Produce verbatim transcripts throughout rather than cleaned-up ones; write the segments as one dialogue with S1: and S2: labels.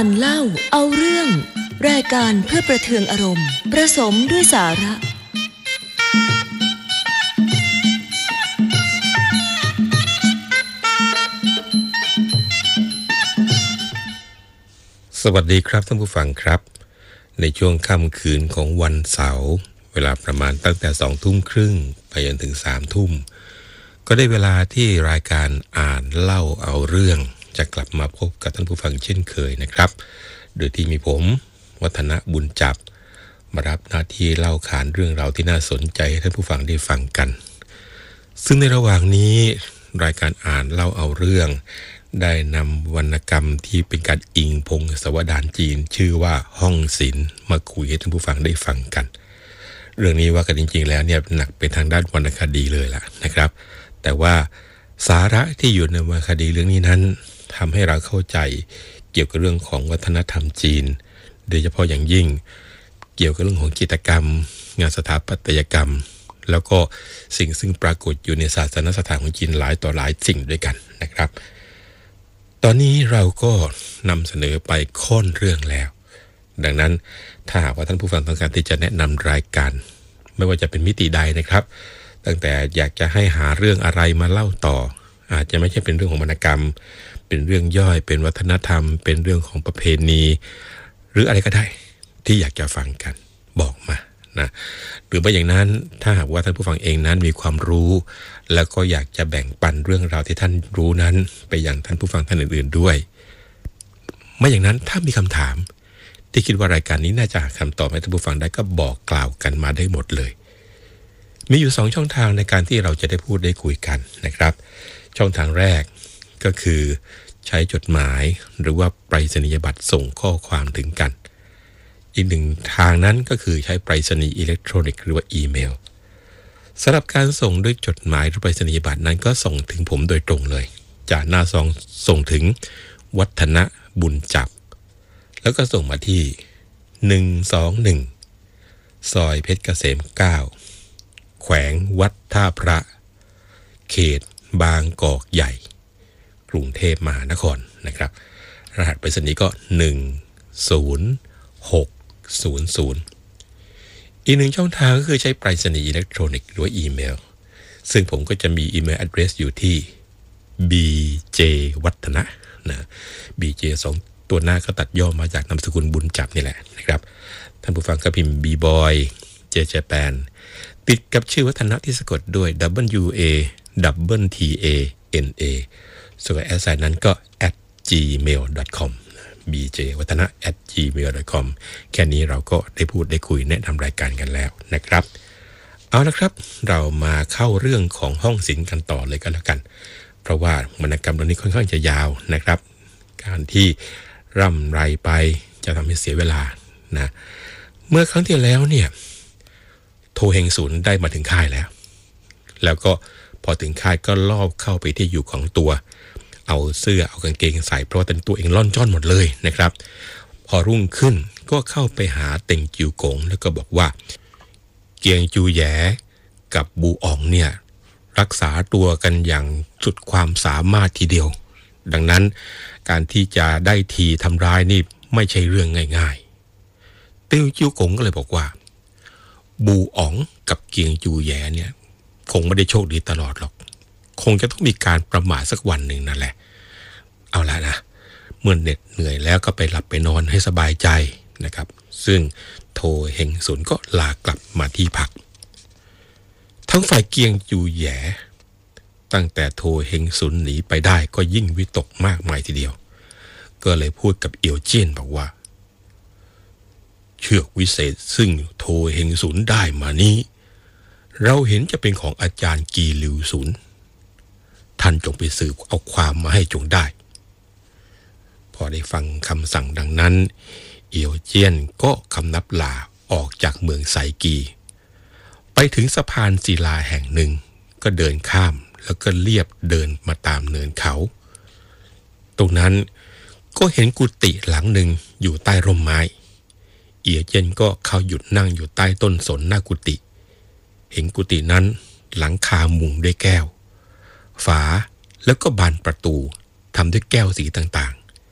S1: การเล่าเอาเรื่องรายการเพื่อประเทืองอารมณ์ผสมด้วยสาระ
S2: สวัสดีครับท่านผู้ฟังครับในช่วงค่ำคืนของวันเสาร์เวลาประมาณตั้งแต่สองทุ่มครึ่งไปจนถึงสามทุ่มก็ได้เวลาที่รายการอ่านเล่าเอาเรื่องจะกลับมาพบกับท่านผู้ฟังเช่นเคยนะครับโดยที่มีผมวัฒนบุญจับมารับหน้าที่เล่าขานเรื่องราวที่น่าสนใจให้ท่านผู้ฟังได้ฟังกันซึ่งในระหว่างนี้รายการอ่านเล่าเอาเรื่องได้นำวรรณกรรมที่เป็นการอิงพงศาวดารจีนชื่อว่าห้องศิลป์มาคุยให้ท่านผู้ฟังได้ฟังกันเรื่องนี้ว่ากันจริงๆแล้วเนี่ยหนักไปทางด้านวรรณคดีเลยล่ะนะครับแต่ว่าสาระที่อยู่ในวรรณคดีเรื่องนี้นั้นทำให้เราเข้าใจเกี่ยวกับเรื่องของวัฒนธรรมจีนโดยเฉพาะอย่างยิ่งเกี่ยวกับเรื่องของจิตรกรรมงานสถาปัตยกรรมแล้วก็สิ่งซึ่งปรากฏอยู่ในศาสนสถานของจีนหลายต่อหลายสิ่งด้วยกันนะครับตอนนี้เราก็นำเสนอไปค่อนเรื่องแล้วดังนั้นถ้าหากว่าท่านผู้ฟังต้องการที่จะแนะนำรายการไม่ว่าจะเป็นมิติใดนะครับตั้งแต่อยากจะให้หาเรื่องอะไรมาเล่าต่ออาจจะไม่ใช่เป็นเรื่องของวรรณกรรมเป็นเรื่องย่อยเป็นวัฒนธรรมเป็นเรื่องของประเพณีหรืออะไรก็ได้ที่อยากจะฟังกันบอกมานะหรือไม่อย่างนั้นถ้าหากว่าท่านผู้ฟังเองนั้นมีความรู้แล้วก็อยากจะแบ่งปันเรื่องราวที่ท่านรู้นั้นไปยังท่านผู้ฟังท่านอื่นๆด้วยไม่อย่างนั้นถ้ามีคำถามที่คิดว่ารายการนี้น่าจะหาคำตอบให้ท่านผู้ฟังได้ก็บอกกล่าวกันมาได้หมดเลยมีอยู่สองช่องทางในการที่เราจะได้พูดได้คุยกันนะครับช่องทางแรกก็คือใช้จดหมายหรือว่าไปรษณียบัตรส่งข้อความถึงกันอีกหนึ่งทางนั้นก็คือใช้ไปรษณีย์อิเล็กทรอนิกส์หรือว่าอีเมลสำหรับการส่งด้วยจดหมายหรือไปรษณียบัตรนั้นก็ส่งถึงผมโดยตรงเลยจากหน้าซองส่งถึงวัฒนบุญจับแล้วก็ส่งมาที่หนึ่งสองหนึ่งซอยเพชรเกษมเก้าแขวงวัดท่าพระเขตบางกอกใหญ่กรุงเทพมหานครนะครับรหัสไปรษณีย์ก็หนึ่ง ศูนย์ หก ศูนย์ ศูนย์อีกหนึ่งช่องทางก็คือใช้ไปรษณีย์อิเล็กทรอนิกส์หรืออีเมลซึ่งผมก็จะมีอีเมล address อยู่ที่ บี เจ วัฒนะนะ บี เจ สองตัวหน้าก็ตัดย่อมาจากนามสกุลบุญจับนี่แหละนะครับท่านผู้ฟังก็พิมพ์ B-boy J Japan ติดกับชื่อวัฒนะที่สะกดด้วย W A W T A N A ส่วนแอดไซน์นั้นก็ แอท จี เมล ดอท คอม บี เจ วัฒนะ แอท จี เมล ดอท คอม แค่นี้เราก็ได้พูดได้คุยแนะนำรายการกันแล้วนะครับเอาละครับเรามาเข้าเรื่องของห้องศิลป์กันต่อเลยกันแล้วกันเพราะว่าวรรณกรรมตรงนี้ค่อนข้างจะยาวนะครับการที่ร่ำไรไปจะทำให้เสียเวลานะเมื่อครั้งที่แล้วเนี่ยโทเฮงศูนย์ได้มาถึงค่ายแล้วแล้วก็พอถึงค่ายก็ลอบเข้าไปที่อยู่ของตัวเอาเสื้อเอากางเกงใส่เพราะว่าเป็นตัวเองล่อนจ้อนหมดเลยนะครับพอรุ่งขึ้นก็เข้าไปหาเต็งจิวกงแล้วก็บอกว่าเกียงจูแหยกับบูอ๋องเนี่ยรักษาตัวกันอย่างสุดความสามารถทีเดียวดังนั้นการที่จะได้ทีทำร้ายนี่ไม่ใช่เรื่องง่ายๆเต็งจิวกงก็เลยบอกว่าบูอ๋องกับเกียงจูแหยเนี่ยคงไม่ได้โชคดีตลอดหรอกคงจะต้องมีการประมาทสักวันหนึ่งนั่นแหละเอาละนะเมื่อเหน็ดเหนื่อยแล้วก็ไปหลับไปนอนให้สบายใจนะครับซึ่งโทเฮงซุนก็ลากลับมาที่พักทั้งฝ่ายเกียงจูแหยตั้งแต่โทเฮงซุนหนีไปได้ก็ยิ่งวิตกมากมายทีเดียวก็เลยพูดกับเอียวเจี้ยนบอกว่าเชือกวิเศษซึ่งโทเฮงซุนได้มานี้เราเห็นจะเป็นของอาจารย์กีลิวซุนท่านจงไปสืบเอาความมาให้จงได้พอได้ฟังคำสั่งดังนั้นเอียวเจี้ยนก็คำนับลาออกจากเมืองไซกีไปถึงสะพานศิลาแห่งหนึ่งก็เดินข้ามแล้วก็เลียบเดินมาตามเนินเขาตรงนั้นก็เห็นกุฏิหลังหนึ่งอยู่ใต้ร่มไม้เอียวเจี้ยนก็เข้าหยุดนั่งอยู่ใต้ต้นสนหน้ากุฏิเห็นกุฏินั้นหลังคามุงด้วยแก้วฝาแล้วก็บานประตูทำด้วยแก้วสีต่างๆ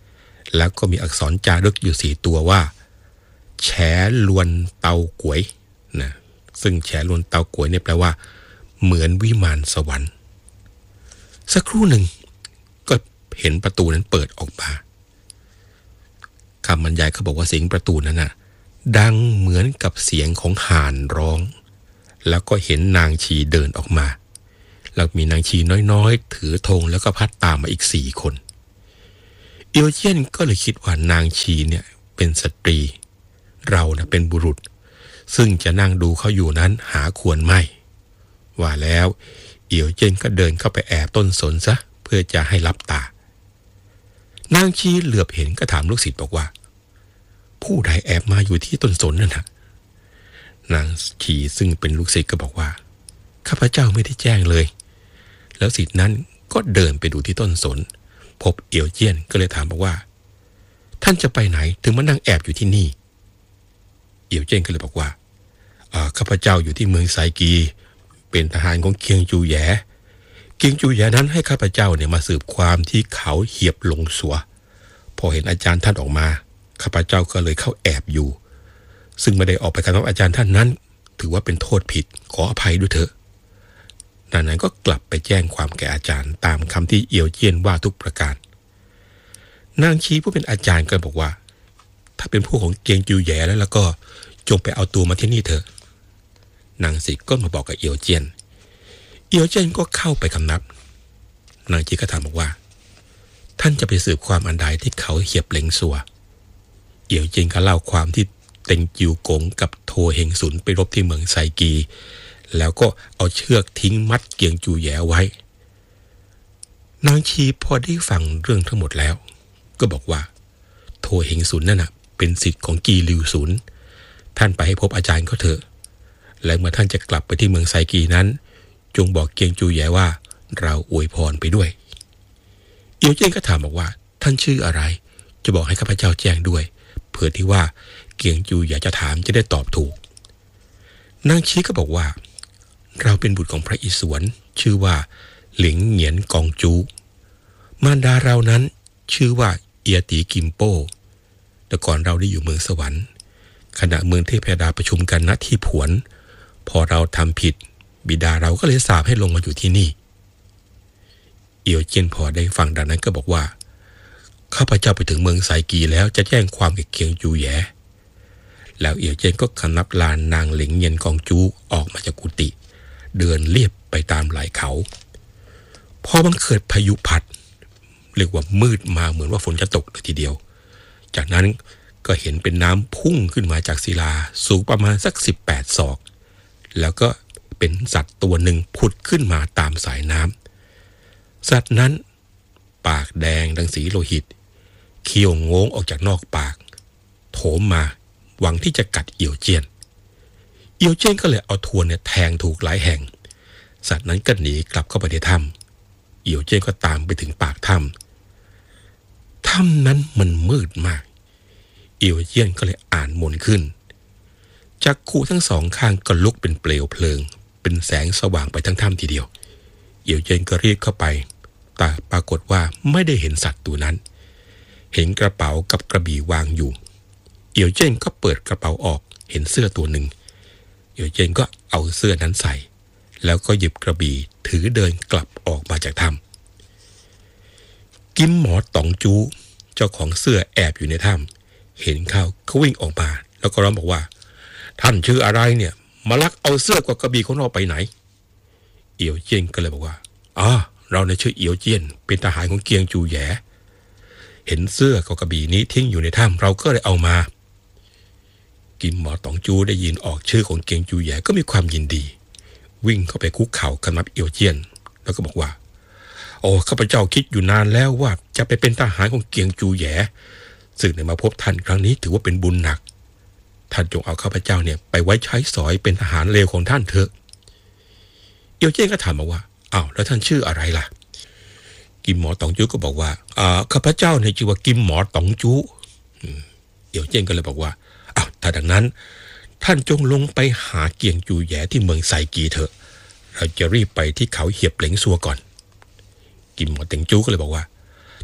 S2: แล้วก็มีอักษรจารึกอยู่สี่ตัวว่าแฉลวนเตาก๋วยนะซึ่งแฉลวนเตาก๋วยเนี่ยแปลว่าเหมือนวิมานสวรรค์สักครู่หนึ่งก็เห็นประตูนั้นเปิดออกมาคำบรรยายเขาบอกว่าเสียงประตูนั้นน่ะดังเหมือนกับเสียงของห่านร้องแล้วก็เห็นนางชีเดินออกมาแล้วมีนางชีน้อยๆถือธงแล้วก็พัดตามมาอีกสี่คนเอียวเจี้ยนก็เลยคิดว่านางชีเนี่ยเป็นสตรีเรานะเป็นบุรุษซึ่งจะนั่งดูเขาอยู่นั้นหาควรไม่ว่าแล้วเอียวเจี้ยนก็เดินเข้าไปแอบต้นสนซะเพื่อจะให้ลับตานางชีเหลือบเห็นก็ถามลูกศิษย์บอกว่าผู้ใดแอบมาอยู่ที่ต้นสนนั่นนะนางชีซึ่งเป็นลูกศิษย์ก็บอกว่าข้าพเจ้าไม่ได้แจ้งเลยแล้วศิษย์นั้นก็เดินไปดูที่ต้นสนพบเอียวเจี้ยนก็เลยถามบอกว่าท่านจะไปไหนถึงมานั่งแอบอยู่ที่นี่เอียวเจี้ยนก็เลยบอกว่าข้าพเจ้าอยู่ที่เมืองไซกีเป็นทหารของเคียงจูแยเคียงจูแยนั้นให้ข้าพเจ้าเนี่ยมาสืบความที่เขาเหียบหลงสัวพอเห็นอาจารย์ท่านออกมาข้าพเจ้าก็เลยเข้าแอบอยู่ซึ่งไม่ได้ออกไปกับอาจารย์ท่านนั้นถือว่าเป็นโทษผิดขออภัยด้วยเถอะดังนั้นก็กลับไปแจ้งความแก่อาจารย์ตามคำที่เอียวเจี้ยนว่าทุกประการนางชีผู้เป็นอาจารย์ก็บอกว่าถ้าเป็นพวกของเกียงจูแยแล้วแล้วก็จงไปเอาตัวมาที่นี่เถอะนางศิษย์ก็มาบอกกับเอียวเจี้ยนเอียวเจี้ยนก็เข้าไปคำนับนางชีก็ถามบอกว่าท่านจะไปสืบความอันใดที่เขาเหียบเหล็งสัวเอียวเจี้ยนก็เล่าความที่เต็งจิวกงกับโทเฮงสุนไปรบที่เมืองไซกีแล้วก็เอาเชือกทิ้งมัดเกียงจูแยไว้นางชีพอได้ฟังเรื่องทั้งหมดแล้วก็บอกว่าโทเฮงสุนนั่นน่ะเป็นศิษย์ของกีลิวสุนท่านไปให้พบอาจารย์เขาเถอะและเมื่อท่านจะกลับไปที่เมืองไซกีนั้นจงบอกเกียงจูแยว่าเราอวยพรไปด้วยเอียวเจี้ยนก็ถามบอกว่าท่านชื่ออะไรจะบอกให้ข้าพเจ้าแจ้งด้วยเผื่อที่ว่าเกียงจูอยากจะถามจะได้ตอบถูกนางชีก็บอกว่าเราเป็นบุตรของพระอิศวรชื่อว่าหลิงเหงียนกองจูมารดาเรานั้นชื่อว่าเอียตีกิมโป้แต่ก่อนเราได้อยู่เมืองสวรรค์ขณะเมืองเทพยดาประชุมกันณที่ผวนพอเราทำผิดบิดาเราก็เลยสาปให้ลงมาอยู่ที่นี่เอียวเจี้ยนพอได้ฟังดังนั้นก็บอกว่าข้าพเจ้าไปถึงเมืองไซกีแล้วจะแจ้งความกับเคียงจูแยแล้วเอียวเจี้ยนก็คำนับลานนางหลิงเหงียนกองจูออกมาจากกุฏิเดินเลียบไปตามไหล่เขาพอมันเกิดพายุพัดเรียกว่ามืดมาเหมือนว่าฝนจะตกเลยทีเดียวจากนั้นก็เห็นเป็นน้ำพุ่งขึ้นมาจากศิลาสูงประมาณสักสิบแปดศอกแล้วก็เป็นสัตว์ตัวหนึ่งผุดขึ้นมาตามสายน้ำสัตว์นั้นปากแดงดังสีโลหิตเขี้ยวโง้งออกจากนอกปากโถมมาหวังที่จะกัดเอียวเจี้ยนเอียวเจี้ยนก็เลยเอาทวนเนี่ยแทงถูกหลายแห่งสัตว์นั้นก็หนีกลับเข้าไปในถ้ำเอียวเจี้ยนก็ตามไปถึงปากถ้ำถ้ำนั้นมันมืดมากเอียวเจี้ยนก็เลยอ่านมนต์ขึ้นจักขุทั้งสองข้างก็ลุกเป็นเปลวเพลิงเป็นแสงสว่างไปทั้งถ้ำทีเดียวเอียวเจี้ยนก็รีบเข้าไปแต่ปรากฏว่าไม่ได้เห็นสัตว์ตัวนั้นเห็นกระเป๋ากับกระบี่วางอยู่เอียวเจี้ยนก็เปิดกระเป๋าออกเห็นเสื้อตัวหนึ่งเอียวเจี้ยนก็เอาเสื้อนั้นใส่แล้วก็หยิบกระบี่ถือเดินกลับออกมาจากถ้ำกิมหมอต๋องจูเจ้าของเสื้อแอบอยู่ในถ้ำเห็นเขาเขาวิ่งออกมาแล้วก็ร้องบอกว่าท่านชื่ออะไรเนี่ยมาลักเอาเสื้อกับกระบี่ของเราไปไหนเอียวเจี้ยนก็เลยบอกว่าอ๋อเราในชื่อเอียวเจี้ยนเป็นทหารของเกียงจูแยเห็นเสื้อกับกระบี่นี้ทิ้งอยู่ในถ้ำเราก็เลยเอามากิมหมอต๋องจูได้ยินออกชื่อของเกียงจูแยก็มีความยินดีวิ่งเข้าไปคุกเข่าคำนับเอียวเจี้ยนแล้วก็บอกว่าโอ้ข้าพเจ้าคิดอยู่นานแล้วว่าจะไปเป็นทหารของเกียงจูแยซึ่งได้มาพบท่านครั้งนี้ถือว่าเป็นบุญหนักท่านจงเอาข้าพเจ้าเนี่ยไปไว้ใช้สอยเป็นทหารเลวของท่านเถอะเอียวเจี้ยนก็ถามมาว่าอ้าวแล้วท่านชื่ออะไรล่ะกิมหมอต๋องจูก็บอกว่าอ่าข้าพเจ้าเนี่ยชื่อว่ากิมหมอต๋องจูเอียวเจี้ยนก็เลยบอกว่าอ้าวถ้าดังนั้นท่านจงลงไปหาเกียงจูแยที่เมืองไซกีเถอะเราจะรีบไปที่เขาเหียบเหล็งซัวก่อนกิมหมอต๋องจูก็เลยบอกว่า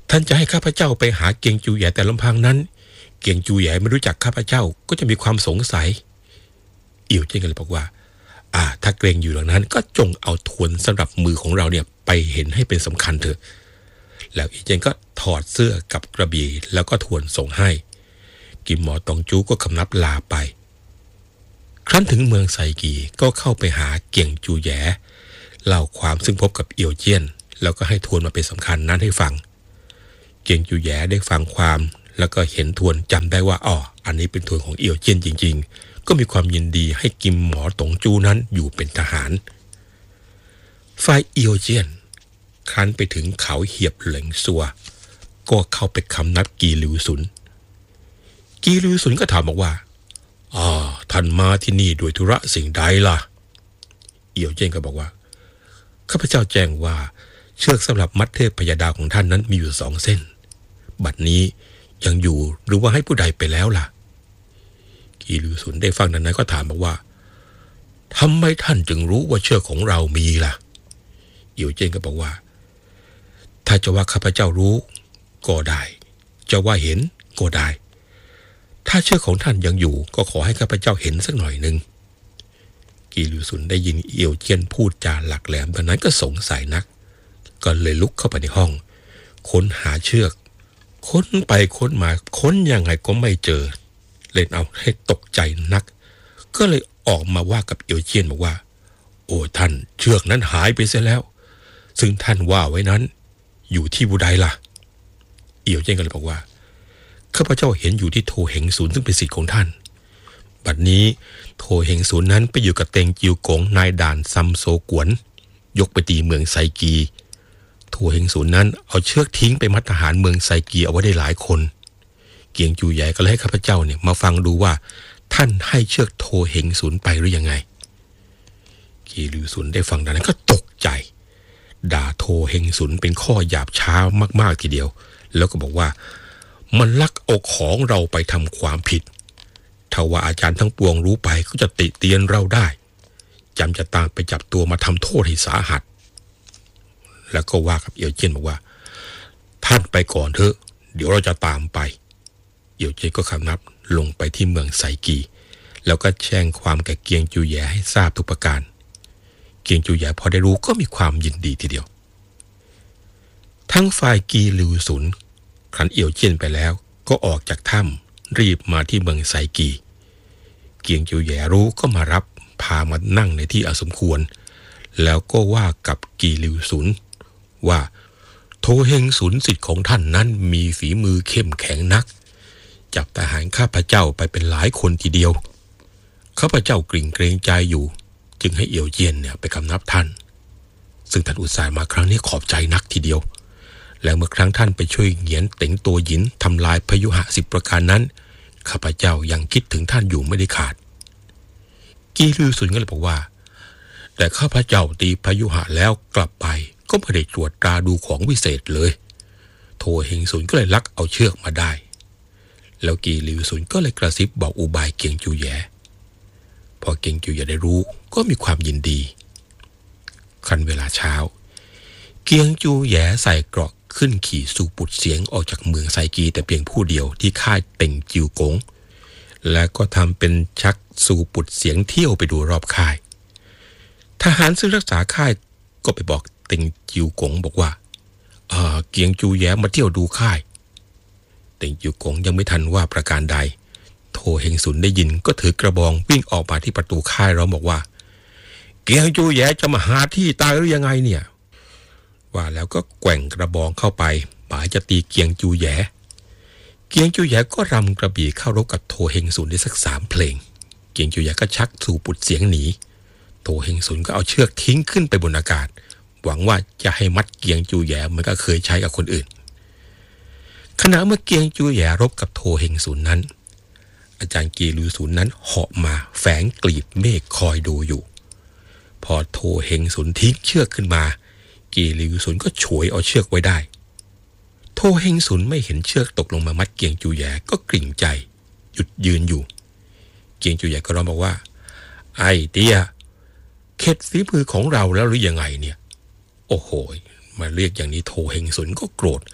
S2: ท่านจะให้ข้าพเจ้าไปหาเกียงจูแหย่แต่ลำพังนั้นเกียงจูแหย่ไม่รู้จักข้าพเจ้าก็จะมีความสงสัยเอี่ยวเจี้ยนก็เลยบอกว่าอ่าถ้าเกรงอยู่ดังนั้นก็จงเอาทวนสำหรับมือของเราเนี่ยไปเห็นให้เป็นสำคัญเถอะแล้วอีเจี้ยนก็ถอดเสื้อกับกระบี่แล้วก็ทวนส่งให้กิมหมอตองจูก็คำนับลาไปครั้นถึงเมืองไซกีก็เข้าไปหาเกียงจูแหย่เล่าความซึ่งพบกับเอี่ยวเจี้ยนแล้วก็ให้ทวนมาเป็นสำคัญนั้นให้ฟังเกียงจูแหย่ได้ฟังความแล้วก็เห็นทวนจำได้ว่าอ๋ออันนี้เป็นทวนของเอี่ยวเจี้ยนจริงๆก็มีความยินดีให้กิมหมอตงจูนั้นอยู่เป็นทหารฝ่ายเอี่ยวเจี้ยนครั้นไปถึงเขาเหียบเหลิงซัวก็เข้าไปคำนับกีหลิวซุนกีหลิวซุนก็ถามบอกว่าอ๋อท่านมาที่นี่ด้วยธุระสิ่งใดล่ะเอี่ยวเจี้ยนก็บอกว่าข้าพเจ้าแจ้งว่าเชือกสำหรับมัดเทพพยาดาของท่านนั้นมีอยู่สองเส้นบัดนี้ยังอยู่หรือว่าให้ผู้ใดไปแล้วล่ะกีหลิวซุนได้ฟังดังนั้นก็ถามบอกว่าทำไมท่านจึงรู้ว่าเชือกของเรามีล่ะเอี่ยวเจี้ยนก็บอกว่าถ้าจะว่าข้าพเจ้ารู้ก็ได้จะว่าเห็นก็ได้ถ้าเชือกของท่านยังอยู่ก็ขอให้ข้าพเจ้าเห็นสักหน่อยหนึ่งกีหลิวซุนได้ยินเอี่ยวเจี้ยนพูดจาหลักแหลมดังนั้นก็สงสัยนักก็เลยลุกเข้าไปในห้องค้นหาเชือกค้นไปค้นมาค้นยังไงก็ไม่เจอเล่นเอาให้ตกใจนักก็เลยออกมาว่ากับเอี่ยวเจี้ยนบอกว่าโอ้ท่านเชือกนั้นหายไปเสียแล้วซึ่งท่านว่าไว้นั้นอยู่ที่บุไดล่ะเอี่ยวเจี้ยนก็เลยบอกว่าข้าพเจ้าเห็นอยู่ที่โถเห็งศูนย์ซึ่งเป็นศิษย์ของท่านบัดนี้โถเห็งศูนย์นั้นไปอยู่กับเต็งจิวกงนายด่านซัมโซกวนยกไปตีเมืองไซกีโถเห็งศูนย์นั้นเอาเชือกทิ้งไปมัดทหารเมืองไซกีเอาไว้ได้หลายคนเกียงจูใหญ่ก็เลยให้ข้าพเจ้าเนี่ยมาฟังดูว่าท่านให้เชือกโถเห็งศูนย์ไปหรือยังไงกีหลิวซุนได้ฟังดังนั้นก็ตกใจด่าโถเห็งศูนย์เป็นข้อหยาบช้ามากๆทีเดียวแล้วก็บอกว่ามันลักเอาของเราไปทำความผิดถ้าว่าอาจารย์ทั้งปวงรู้ไปก็จะติเตียนเราได้จำจะตามไปจับตัวมาทำโทษให้สาหัสแล้วก็ว่ากับเอี่ยวเจี้ยนบอกว่าท่านไปก่อนเถอะเดี๋ยวเราจะตามไปเอี่ยวเจี้ยนก็คำนับลงไปที่เมืองไซกีแล้วก็แจ้งความแก่เกียงจูแหย่ให้ทราบทุกประการเกียงจูแหย่พอได้รู้ก็มีความยินดีทีเดียวทั้งฝ่ายกีหลิวซุนครั้นเอี่ยวเจี้ยนไปแล้วก็ออกจากถ้ำรีบมาที่เมืองไซกีเกียงจูแหย่รู้ก็มารับพามานั่งในที่อาสมควรแล้วก็ว่ากับกีหลิวซุนว่าโถเฮงซุนศิษย์ของท่านนั้นมีฝีมือเข้มแข็งนักจับทหารข้าพเจ้าไปเป็นหลายคนทีเดียวข้าพเจ้ากริ่งเกรงใจอยู่จึงให้เอี่ยวเจี้ยนเนี่ยไปคำนับท่านซึ่งท่านอุตส่าห์มาครั้งนี้ขอบใจนักทีเดียวแล้วเมื่อครั้งท่านไปช่วยเหงียนเต็งตัวหยินทำลายพยุหะสิบประการนั้นข้าพเจ้ายังคิดถึงท่านอยู่ไม่ได้ขาดกีหลิวซุนก็เลยบอกว่าแต่ข้าพเจ้าตีพยุหะแล้วกลับไปก็ไม่ได้ตรวจตราดูของวิเศษเลยโถเฮงซุนก็เลยลักเอาเชือกมาได้แล้วกีหลิวซุนก็เลยกระซิบบอกอุบายเกียงจูแหย่พอเกียงจูแหย่ได้รู้ก็มีความยินดีคันเวลาเช้าเกียงจูแหย่ใส่เกราะขึ้นขี่สู่ปุดเสียงออกจากเมืองไซกีแต่เพียงผู้เดียวที่ค่ายเต็งจิวกงและก็ทำเป็นชักสู่ปุดเสียงเที่ยวไปดูรอบค่ายทหารซึ่งรักษาค่ายก็ไปบอกเต็งจิวกงบอกว่าเอ่อเกียงจูแหย่มาเที่ยวดูค่ายเต็งจิวกงยังไม่ทันว่าประการใดโถเฮงซุนได้ยินก็ถือกระบองวิ่งออกมาที่ประตูค่ายร้องบอกว่าเกียงจูแหย่จะมาหาที่ตายหรือยังไงเนี่ยว่าแล้วก็แกว่งกระบองเข้าไปหมายจะตีเกียงจูแหย่เกียงจูแหย่ก็รำกระบี่เข้ารบกับโถเฮงซุนได้สักสามเพลงเกียงจูแหย่ก็ชักสู่ปุดเสียงหนีโถเฮงซุนก็เอาเชือกทิ้งขึ้นไปบนอากาศหวังว่าจะให้มัดเกียงจูแหย่เหมือนกับเคยใช้กับคนอื่นขณะเมื่อเกียงจูแหย่รบกับโถเฮงซุนนั้นอาจารย์กีหลิวซุนนั้นเหาะมาแฝงกลีบเมฆคอยดูอยู่พอโถเฮงซุนทิ้งเชือกขึ้นมากีหลิวซุนก็ฉวยเอาเชือกไว้ได้โถเฮงซุนไม่เห็นเชือกตกลงมามัดเกียงจูแหย่ก็กริ่งใจหยุดยืนอยู่เกียงจูแหย่ก็ร้องบอกว่าไอ้เตี้ยเข็ดฝีมือของเราแล้วหรือยังไงเนี่ยโอ้โหมาเรียกอย่างนี้โถเฮงซุนก็โกรธ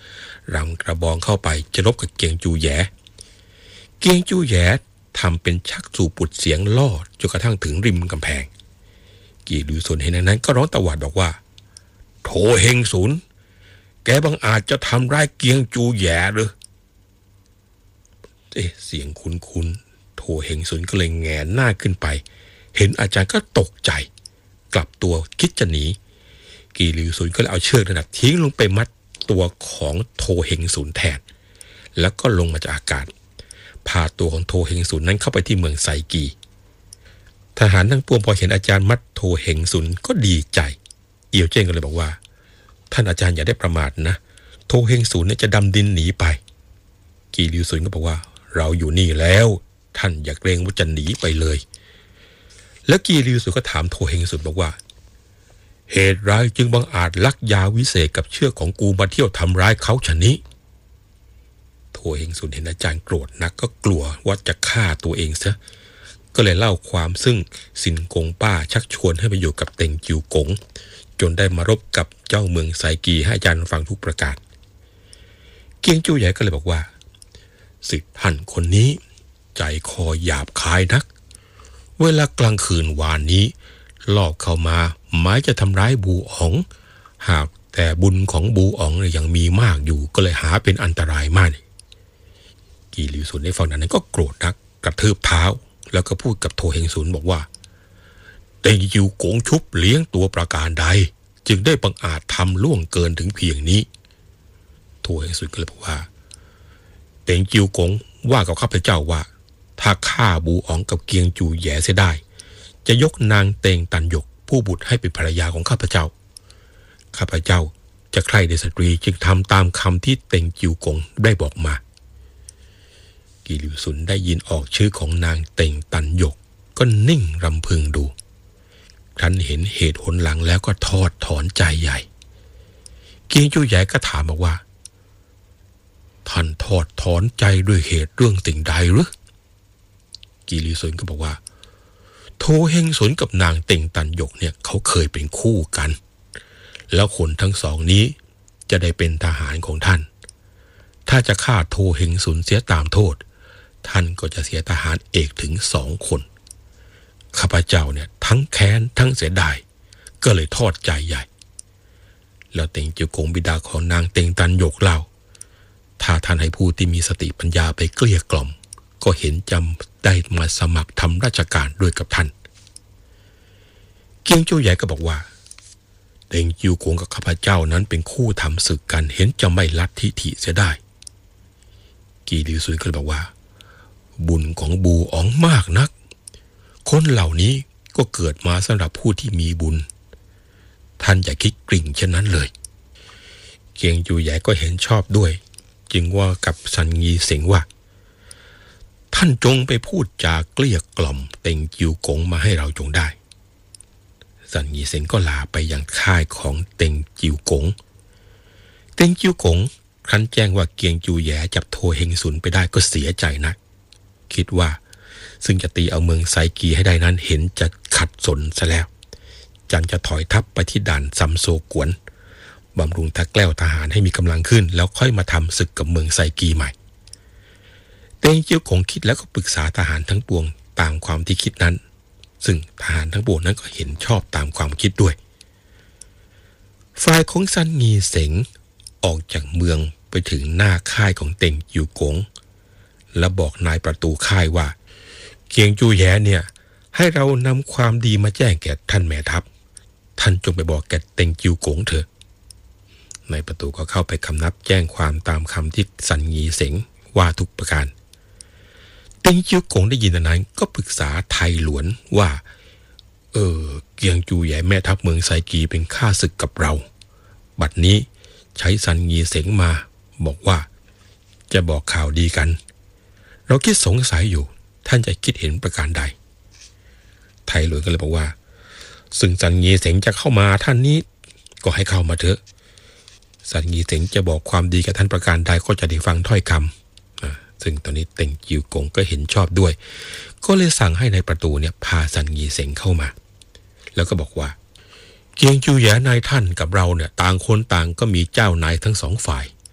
S2: รำกระบองเข้าไปจะรบกับเกียงจูแหยเกียงจูแหยทำเป็นชักสู่ปุดเสียงล่อจนกระทั่งถึงริมกำแพงกีหลิวซุนเห็นนั้นก็ร้องตะหวาดบอกว่าโถเฮงซุนแกบังอาจจะทำร้ายเกียงจูแหยหรือเอ๊ะเสียงคุ้นๆโถเฮงซุนก็เลยแงนหน้าขึ้นไปเห็นอาจารย์ก็ตกใจกลับตัวคิดจะหนีกีหลิวซุนก็เลยเอาเชือกนั่นทิ้งลงไปมัดตัวของโถเฮงซุนแทนแล้วก็ลงมาจากอากาศพาตัวของโถเฮงซุนนั้นเข้าไปที่เมืองไซกีทหารทั้งปวงพอเห็นอาจารย์มัดโถเฮงซุนก็ดีใจเอี่ยวเจิ้งก็เลยบอกว่าท่านอาจารย์อย่าได้ประมาทนะโถเฮงซุนเนี่ยจะดำดินหนีไปกีหลิวซุนก็บอกว่าเราอยู่นี่แล้วท่านอย่าเกรงว่าจะหนีไปเลยแล้วกีหลิวซุนก็ถามโถเฮงซุนบอกว่าเหตุไรจึงบังอาจลักยาวิเศษกับเชือกของกูมาเที่ยวทำร้ายเขาชะนี้โถเฮงซุนเห็นอาจารย์โกรธนักก็กลัวว่าจะฆ่าตัวเองซะก็เลยเล่าความซึ่งสินกงป้าชักชวนให้ไปอยู่กับเต็งจิวกงจนได้มารบกับเจ้าเมืองไซกีให้อาจารย์ฟังทุกประการเกียงจูใหญ่ก็เลยบอกว่าสิทธิ์ท่านคนนี้ใจคอหยาบคายนักเวลากลางคืนวานนี้ลอบเข้ามาหมายจะทำร้ายบูอ๋องหากแต่บุญของบูอ๋องยังมีมากอยู่ก็เลยหาเป็นอันตรายมากกีหลิวซุนได้ฟังนั้นก็โกรธนักกระทืบเท้าแล้วก็พูดกับโถเฮงซุนบอกว่าเต็งจิวกงชุบเลี้ยงตัวประการใดจึงได้บังอาจทำล่วงเกินถึงเพียงนี้โถเฮงซุนก็เลยบอกว่าเต็งจิวกงว่ากับข้าพเจ้าว่าถ้าฆ่าบูอ๋องกับเกียงจูแหย่เสียได้จะยกนางเต็งตันหยกผู้บุตรให้เป็นภรรยาของข้าพเจ้าข้าพเจ้าจะใคร่ในสตรีจึงทำตามคำที่เต็งจิวกงได้บอกมากีหลิวซุนได้ยินออกชื่อของนางเต็งตันหยกก็นิ่งรำพึงดูครั้นเห็นเหตุหนหลังแล้วก็ทอดถอนใจใหญ่เกียงจูใหญ่ก็ถามบอกว่าท่านทอดถอนใจด้วยเหตุเรื่องสิ่งใดหรือกีหลิวซุนก็บอกว่าโถเฮงซุนกับนางเต็งตันหยกเนี่ยเขาเคยเป็นคู่กันแล้วคนทั้งสองนี้จะได้เป็นทหารของท่านถ้าจะฆ่าโถเฮงซุนเสียตามโทษท่านก็จะเสียทหารเอกถึงสองคนข้าพเจ้าเนี่ยทั้งแค้นทั้งเสียดายก็เลยทอดใจใหญ่แล้วเต็งจิวกงบิดาของนางเต็งตันหยกเล่าถ้าท่านให้ผู้ที่มีสติปัญญาไปเกลี้ยกล่อมก็เห็นจำได้มาสมัครทำราชการด้วยกับท่านเกียงจูใหญ่ก็บอกว่าเต็งจิวกงกับข้าพเจ้านั้นเป็นคู่ทำศึกกันเห็นจะไม่ลัทธิถิเสียได้กีหลิวซุนก็เลยบอกว่าบุญของบูอ๋องมากนักคนเหล่านี้ก็เกิดมาสำหรับผู้ที่มีบุญท่านอย่าคิดกริ่งเช่นนั้นเลยเกียงจูใหญ่ก็เห็นชอบด้วยจึงว่ากับซันงีเสงว่าท่านจงไปพูดจาเกลี้ยกล่อมเต็งจิวกงมาให้เราจงได้ซันงีเสงก็ลาไปยังค่ายของเต็งจิวกงเต็งจิวกงครั้นแจ้งว่าเกียงจูแหย่จับโถเฮงซุนไปได้ก็เสียใจนักคิดว่าซึ่งจะตีเอาเมืองไซกีให้ได้นั้นเห็นจะขัดสนซะแล้วจันจะถอยทัพไปที่ด่านซัมโซกวนบำรุงทักแกล้วทหารให้มีกำลังขึ้นแล้วค่อยมาทำศึกกับเมืองไซกีใหม่เต็งจิวกงคิดแล้วก็ปรึกษาทหารทั้งปวงตามความที่คิดนั้นซึ่งทหารทั้งปวงนั้นก็เห็นชอบตามความคิดด้วยฝ่ายของซันงีเสงออกจากเมืองไปถึงหน้าค่ายของเต็งจิวกงและบอกนายประตูค่ายว่าเกียงจูแหย่เนี่ยให้เรานำความดีมาแจ้งแก่ท่านแม่ทัพท่านจงไปบอกแก่เต็งจิวกงเถอะนายประตูก็เข้าไปคำนับแจ้งความตามคำที่ซันงีเสงว่าทุกประการเต็งจิวกงได้ยินนั้นก็ปรึกษาไทหลวนว่าเออเกียงจูแหย่แม่ทัพเมืองไซกีเป็นข้าศึกกับเราบัดนี้ใช้ซันงีเสงมาบอกว่าจะบอกข่าวดีกันเราคิดสงสัยอยู่ท่านจะคิดเห็นประการใดไทหลวนก็เลยบอกว่าซึ่งซันงีเสงจะเข้ามาท่านนี้ก็ให้เข้ามาเถอะซันงีเสงจะบอกความดีกับท่านประการใดก็จะได้ฟังถ้อยคำซึ่งตอนนี้เต็งจิวกงก็เห็นชอบด้วยก็เลยสั่งให้ในประตูเนี่ยพาซันงีเสงเข้ามาแล้วก็บอกว่าเกียงจูแหย่นายท่านกับเราเนี่ยต่างคนต่างก็มีเจ้านายทั้งสองฝ่าย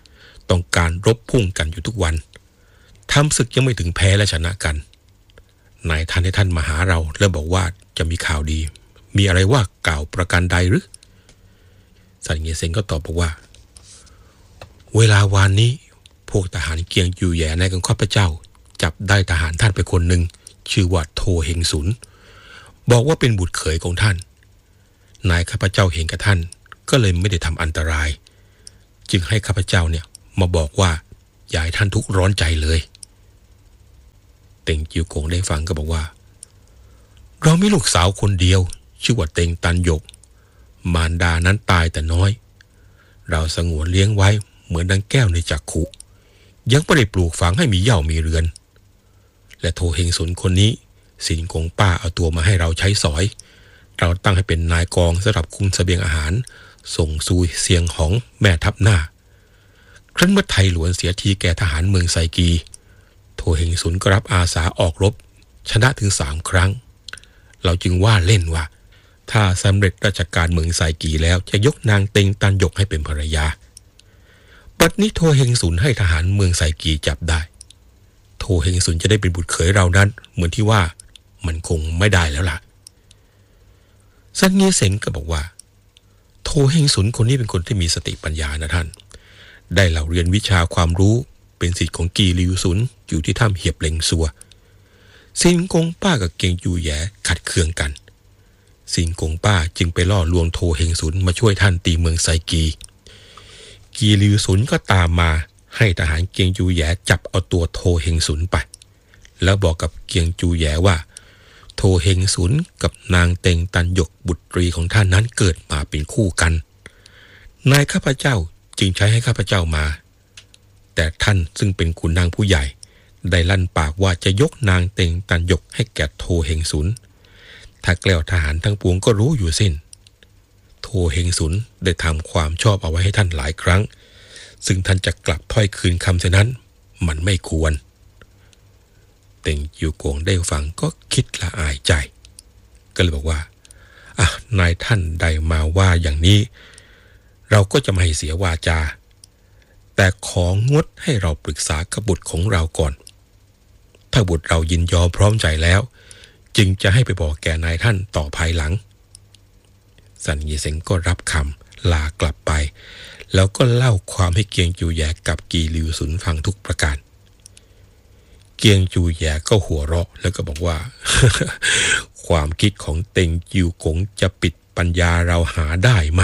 S2: ต้องการรบพุ่งกันอยู่ทุกวันทำศึกยังไม่ถึงแพ้และชนะกันนายท่านให้ท่านมาหาเราแล้วบอกว่าจะมีข่าวดีมีอะไรว่ากล่าวประการใดหรือสันเงียเซ็งก็ตอบบอกว่าเวลาวานนี้พวกทหารเกียงอยู่แย่ในของข้าพเจ้าจับได้ทหารท่านไปคนหนึ่งชื่อว่าโทเฮงสุนบอกว่าเป็นบุตรเขยของท่านนายข้าพเจ้าเห็นกับท่านก็เลยไม่ได้ทำอันตรายจึงให้ข้าพเจ้าเนี่ยมาบอกว่าอย่าให้ท่านทุกข์ร้อนใจเลยเต็งจิวกงได้ฟังก็บอกว่าเรามีลูกสาวคนเดียวชื่อว่าเต็งตันหยกมารดานั้นตายแต่น้อยเราสงวนเลี้ยงไว้เหมือนดังแก้วในจักขุยังไม่ได้ปลูกฝังให้มีเหย้ามีเรือนและโทเฮงสุนคนนี้สินกงป้าเอาตัวมาให้เราใช้สอยเราตั้งให้เป็นนายกองสำหรับคุมเสบียงอาหารส่งซูเซียงหองแม่ทัพหน้าครั้นเมื่อไทหลวนเสียทีแก่ทหารเมืองไซกีโทเฮงสุนก็รับอาสาออกรบชนะถึงสามครั้งเราจึงว่าเล่นว่าถ้าสำเร็จราชการเมืองไซกีแล้วจะยกนางเต็งตันหยกให้เป็นภรรยาบัดนี้โทเฮงสุนให้ทหารเมืองไซกีจับได้โทเฮงสุนจะได้เป็นบุตรเขยเรานั้นเหมือนที่ว่ามันคงไม่ได้แล้วล่ะซันเงียเซ็งก็บอกว่าโทเฮงสุนคนนี้เป็นคนที่มีสติปัญญานะท่านได้เล่าเรียนวิชาความรู้เป็นศิษย์ของกีลิวสุนอยู่ที่ถ้ำเหียบเหล็งซัวซินกงป้ากับเกียงยูแย่ขัดเคืองกันซินกงป้าจึงไปล่อลวงโทเฮงสุนมาช่วยท่านตีเมืองไซกีกีลิวสุนก็ตามมาให้ทหารเกียงจูแย่จับเอาตัวโทเฮงสุนไปแล้วบอกกับเกียงจูแย่ว่าโทเฮงสุนกับนางเต็งตันหยกบุตรีของท่านนั้นเกิดมาเป็นคู่กันนายข้าพเจ้าจึงใช้ให้ข้าพเจ้ามาแต่ท่านซึ่งเป็นขุนนางผู้ใหญ่ได้ลั่นปากว่าจะยกนางเต็งตันหยกให้แก่โทเฮงสุนถ้าแกล้วทหารทั้งปวงก็รู้อยู่สิ้นโทเฮงสุนได้ทำความชอบเอาไว้ให้ท่านหลายครั้งซึ่งท่านจะกลับถ้อยคืนคำเช่นนั้นมันไม่ควรเต็งจิวกงได้ฟังก็คิดละอายใจก็เลยบอกว่าอ่ะนายท่านได้มาว่าอย่างนี้เราก็จะไม่ให้เสียวาจาแต่ของงดให้เราปรึกษากับบุตรของเราก่อนถ้าบุตรเรายินยอมพร้อมใจแล้วจึงจะให้ไปบอกแก่นายท่านต่อภายหลังสันเยเซ็งก็รับคำลากลับไปแล้วก็เล่าความให้เกียงจูแย่กับกีลิวสุนฟังทุกประการเกียงจูแย่ก็หัวเราะแล้วก็บอกว่า ความคิดของเต็งจิวกงจะปิดปัญญาเราหาได้ไหม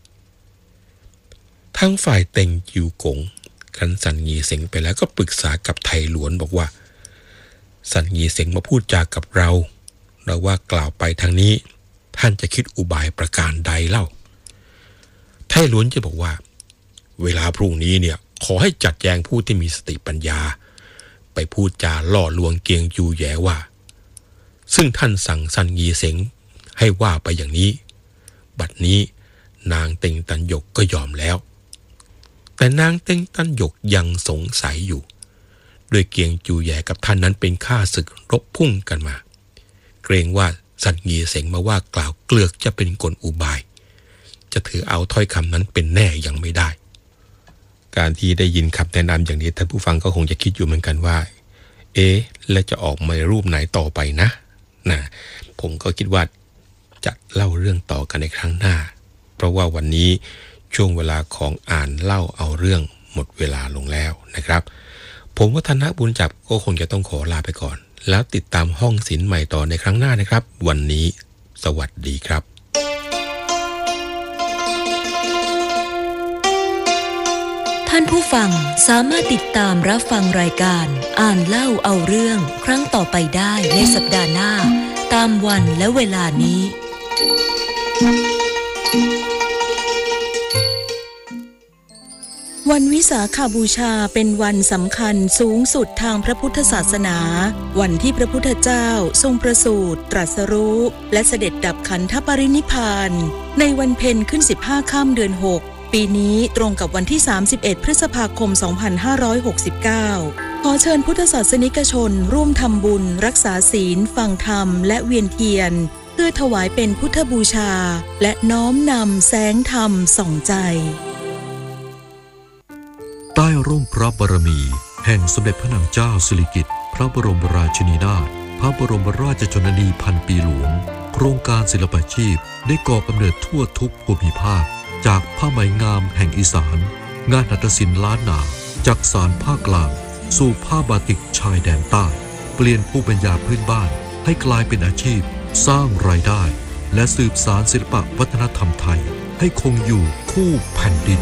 S2: ทั้งฝ่ายเต็งจิวกงครั้นสันเงีเซ็งไปแล้วก็ปรึกษากับไทหลวนบอกว่าสันเงีเซ็งมาพูดจากับเราเราว่ากล่าวไปทางนี้ท่านจะคิดอุบายประการใดเล่าไทหลวนจะบอกว่าเวลาพรุ่งนี้เนี่ยขอให้จัดแจงผู้ที่มีสติปัญญาไปพูดจาล่อลวงเกียงจูแย่ว่าซึ่งท่านสั่งซันงีเซ็งให้ว่าไปอย่างนี้บัดนี้นางเต็งตันหยกก็ยอมแล้วแต่นางเต็งตันหยกยังสงสัยอยู่ด้วยเกียงจูแย่กับท่านนั้นเป็นข้าศึกรบพุ่งกันมาเกรงว่าซันงีเซ็งมาว่ากล่าวเกลือกจะเป็นกลอุบายจะถือเอาถ้อยคำนั้นเป็นแน่ยังไม่ได้การที่ได้ยินคำแนะนำอย่างนี้ท่านผู้ฟังก็คงจะคิดอยู่เหมือนกันว่าเอ๊ะแล้วจะออกมารูปไหนต่อไปนะนะผมก็คิดว่าจะเล่าเรื่องต่อกันในครั้งหน้าเพราะว่าวันนี้ช่วงเวลาของอ่านเล่าเอาเรื่องหมดเวลาลงแล้วนะครับผมวัฒนบุญจับก็คงจะต้องขอลาไปก่อนแล้วติดตามห้องศิลป์ใหม่ต่อในครั้งหน้านะครับวันนี้สวัสดีครับ
S1: ท่านผู้ฟังสามารถติดตามรับฟังรายการอ่านเล่าเอาเรื่องครั้งต่อไปได้ในสัปดาห์หน้าตามวันและเวลานี้วันวิสาขบูชาเป็นวันสำคัญสูงสุดทางพระพุทธศาสนาวันที่พระพุทธเจ้าทรงประสูติตรัสรู้และเสด็จดับขันธปรินิพพานในวันเพ็ญขึ้นสิบห้าค่ำเดือนหกปีนี้ตรงกับวันที่สามสิบเอ็ดพฤษภาคมสองพันห้าร้อยหกสิบเก้าขอเชิญพุทธศาสนิกชนร่วมทำบุญรักษาศีลฟังธรรมและเวียนเทียนเพื่อถวายเป็นพุทธบูชาและน้อมนำแสงธรรมส่องใจ
S3: ใต้ร่มพระบารมีแห่งสมเด็จพระนางเจ้าสิริกิติ์พระบรมราชินีนาถพระบรมราชชนนีพันปีหลวงโครงการศิลปาชีพได้ก่อกำเนิดทั่วทุกภูมิภาคจากผ้าไหมงามแห่งอีสานงานหัตถศิลป์ล้านนาจากสานภาคกลางสู่ผ้าบาติกชายแดนใต้เปลี่ยนภูมิปัญญาพื้นบ้านให้กลายเป็นอาชีพสร้างรายได้และสืบสานศิลปวัฒนธรรมไทยให้คงอยู่คู่แผ่นดิน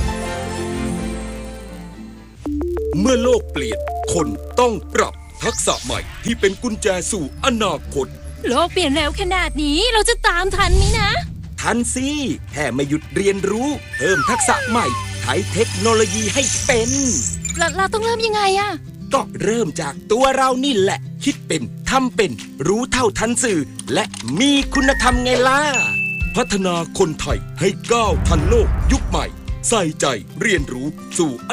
S4: เมื่อโลกเปลี่ยนคนต้องปรับทักษะใหม่ที่เป็นกุญแจสู่อนาคต
S5: โลกเปลี่ยนเร็วขนาดนี้เราจะตามทันไหมนะ
S4: ทันสิแค่ไม่หยุดเรียนรู้เพิ่มทักษะใหม่ใช้เทคโนโลยีให้เป็น
S5: เราเราต้องเริ่มยังไงอะ
S4: ก็เริ่มจากตัวเรานี่แหละคิดเป็นทำเป็นรู้เท่าทันสื่อและมีคุณธรรมไงล่ะพัฒนาคนไทยให้ก้าวทันโลกยุคใหม่ใส่ใจเรียนรู้สู่อ